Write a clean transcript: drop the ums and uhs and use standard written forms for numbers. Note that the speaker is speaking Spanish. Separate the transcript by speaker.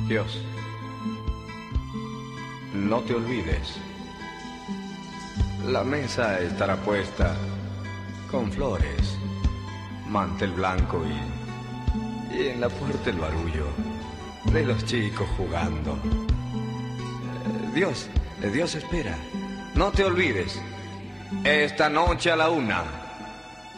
Speaker 1: Dios, no te olvides. La mesa estará puesta con flores, mantel blanco y en la puerta el barullo de los chicos jugando. Dios espera. No te olvides. Esta noche a la 1.